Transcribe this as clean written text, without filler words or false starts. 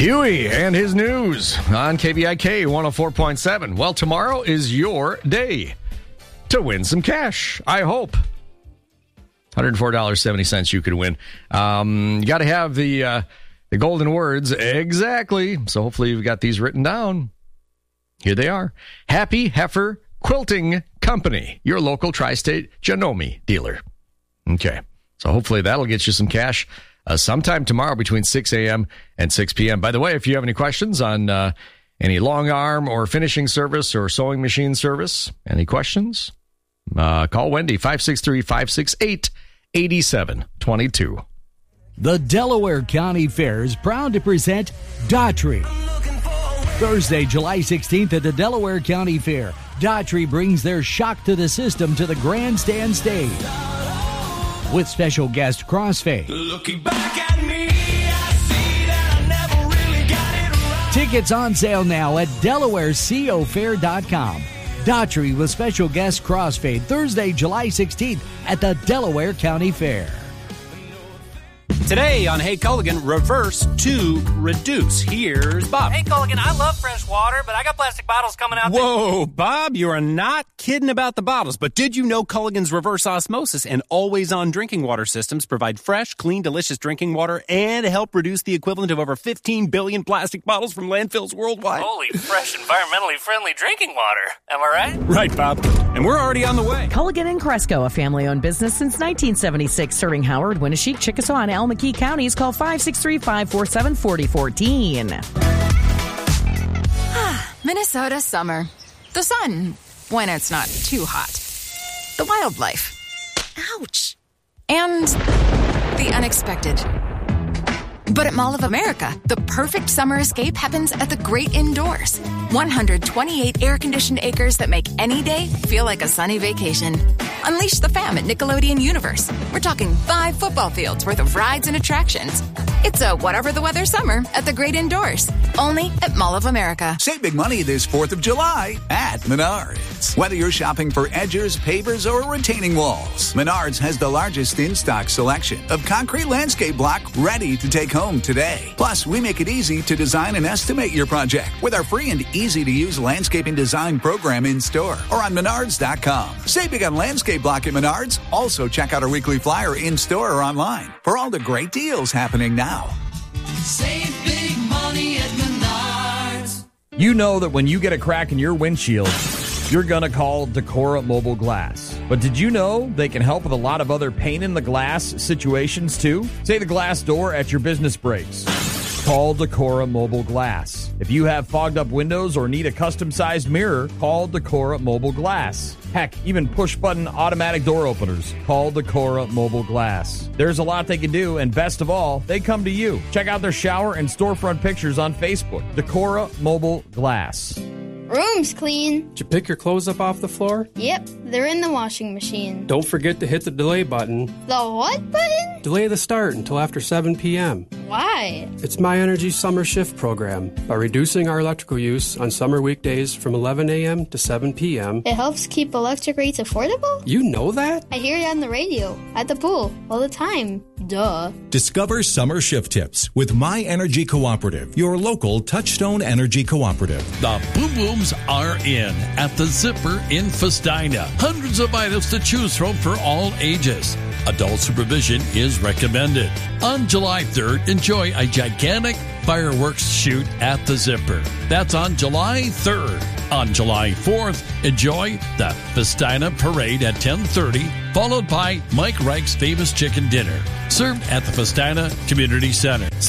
Huey and his news on KBIK 104.7. Well, tomorrow is your day to win some cash, I hope. $104.70 you could win. You got to have the golden words exactly. So hopefully you've got these written down. Here they are. Happy Heifer Quilting Company, your local tri-state Janome dealer. Okay. So hopefully that'll get you some cash sometime tomorrow between 6 a.m. and 6 p.m. By the way, if you have any questions on any long arm or finishing service or sewing machine service, any questions, call Wendy, 563-568-8722. The Delaware County Fair is proud to present Daughtry. Thursday, July 16th at the Delaware County Fair, Daughtry brings their shock to the system to the grandstand stage. With special guest Crossfade. Looking back at me, I see that I never really got it right. Tickets on sale now at DelawareCoFair.com. Daughtry with special guest Crossfade, Thursday, July 16th at the Delaware County Fair. Today on Hey Culligan, reverse to reduce. Here's Bob. Hey Culligan, I love fresh water, but I got plastic bottles coming out. Whoa, Bob, you are not kidding about the bottles. But did you know Culligan's reverse osmosis and always-on drinking water systems provide fresh, clean, delicious drinking water and help reduce the equivalent of over 15 billion plastic bottles from landfills worldwide? Holy, fresh, environmentally friendly drinking water. Am I right? Right, Bob. And we're already on the way. Culligan and Cresco, a family-owned business since 1976, serving Howard, Winneshiek, Chickasaw, and Almaquee counties. Call 563-547-4014. Minnesota summer. The sun, when it's not too hot. The wildlife. Ouch. And the unexpected. But at Mall of America, the perfect summer escape happens at the great indoors. 128 air-conditioned acres that make any day feel like a sunny vacation. Unleash the fam at Nickelodeon Universe. We're talking 5 football fields worth of rides and attractions. It's a whatever the weather summer at the great indoors. Only at Mall of America. Save big money this 4th of July at Menards. Whether you're shopping for edgers, pavers, or retaining walls, Menards has the largest in-stock selection of concrete landscape block ready to take home today. Plus, we make it easy to design and estimate your project with our free and easy-to-use landscaping design program in-store or on Menards.com. Save big on landscape block at Menards. Also, check out our weekly flyer in-store or online for all the great deals happening now. Save big money at Menards. You know that when you get a crack in your windshield, you're going to call Decora Mobile Glass. But did you know they can help with a lot of other pain-in-the-glass situations, too? Say the glass door at your business breaks. Call Decora Mobile Glass. If you have fogged-up windows or need a custom-sized mirror, call Decora Mobile Glass. Heck, even push-button automatic door openers. Call Decora Mobile Glass. There's a lot they can do, and best of all, they come to you. Check out their shower and storefront pictures on Facebook. Decora Mobile Glass. Room's clean. Did you pick your clothes up off the floor? Yep, they're in the washing machine. Don't forget to hit the delay button. The what button? Delay the start until after 7 p.m. Why? It's My Energy Summer Shift program. By reducing our electrical use on summer weekdays from 11 a.m. to 7 p.m. It helps keep electric rates affordable? You know that? I hear it on the radio, at the pool, all the time. Duh. Discover summer shift tips with My Energy Cooperative, your local Touchstone Energy Cooperative. The Boom Booms are in at the Zipper in Festina. Hundreds of items to choose from for all ages. Adult supervision is recommended. On July 3rd, enjoy a gigantic fireworks shoot at the Zipper. That's on July 3rd. On July 4th, enjoy the Festina Parade at 10:30, followed by Mike Reich's famous chicken dinner, served at the Festina Community Center.